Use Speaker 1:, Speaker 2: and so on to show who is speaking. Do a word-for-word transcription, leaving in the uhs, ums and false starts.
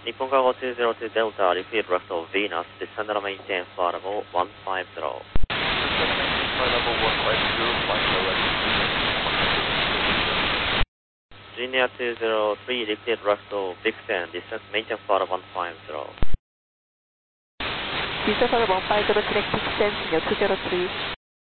Speaker 1: Nippon Cargo two zero two Delta, repeat rest of Venus, descend and maintain flight level one five zero.
Speaker 2: Descend and maintain flight level one five zero, flight direct.
Speaker 1: Junior two zero three, repeat rest of Vixen, descend maintain flight level one five zero.
Speaker 3: Descend flight one five zero, direct Vixen, Junior two zero three.